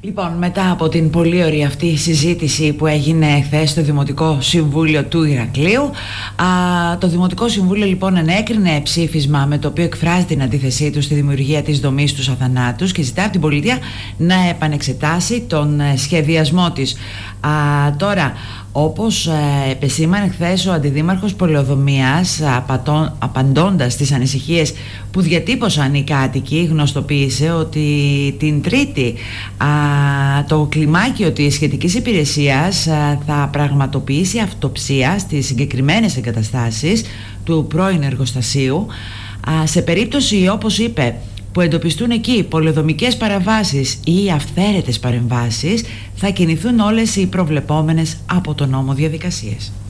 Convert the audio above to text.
Λοιπόν, μετά από την πολύ ωραία αυτή συζήτηση που έγινε χθες στο Δημοτικό Συμβούλιο του Ηρακλείου, το Δημοτικό Συμβούλιο λοιπόν ενέκρινε ψήφισμα με το οποίο εκφράζει την αντίθεσή του στη δημιουργία της δομής του Αθανάτους και ζητά από την πολιτεία να επανεξετάσει τον σχεδιασμό της. Τώρα, όπως επεσήμανε χθες ο Αντιδήμαρχος Πολεοδομίας, απαντώντας στις ανησυχίες που διατύπωσαν οι κάτοικοι, γνωστοποίησε ότι την Τρίτη το κλιμάκιο της σχετικής υπηρεσίας θα πραγματοποιήσει αυτοψία στις συγκεκριμένες εγκαταστάσεις του πρώην εργοστασίου σε περίπτωση, όπως είπε, που εντοπιστούν εκεί πολεοδομικές παραβάσεις ή αυθαίρετες παρεμβάσεις, θα κινηθούν όλες οι προβλεπόμενες από τον νόμο διαδικασίες.